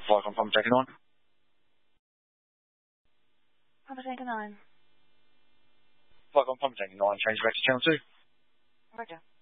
Flight on Pump Tanker 9. Pump Tanker 9. Flight on Pump Tanker 9, change back to channel 2. Roger.